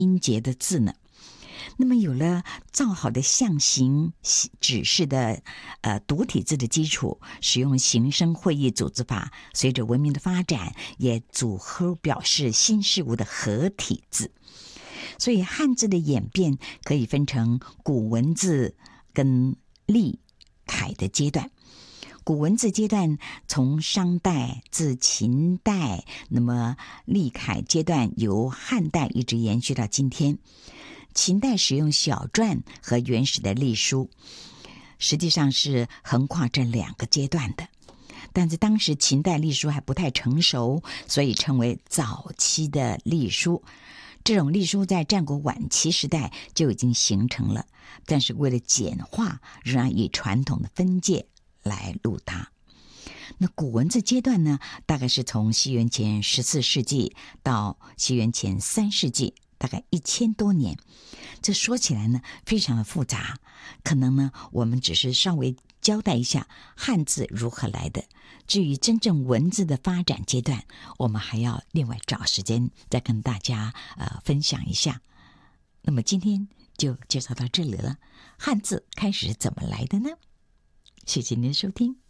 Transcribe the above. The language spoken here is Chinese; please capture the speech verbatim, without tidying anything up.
音节的字呢。那么有了造好的象形指示的呃独体字的基础，使用形声会意组字法，随着文明的发展，也组合表示新事物的合体字。所以汉字的演变可以分成古文字跟隶楷的阶段。古文字阶段从商代至秦代，那么隶楷阶段由汉代一直延续到今天。秦代使用小篆和原始的隶书，实际上是横跨这两个阶段的。但是当时秦代隶书还不太成熟，所以称为早期的隶书。这种隶书在战国晚期时代就已经形成了，但是为了简化，仍然以传统的分界来录它。那古文字阶段呢，大概是从西元前十四世纪到西元前三世纪，大概一千多年。这说起来呢，非常的复杂，可能呢，我们只是稍微交代一下汉字如何来的。至于真正文字的发展阶段，我们还要另外找时间再跟大家呃分享一下。那么今天就介绍到这里了，汉字开始怎么来的呢？谢谢您的收听。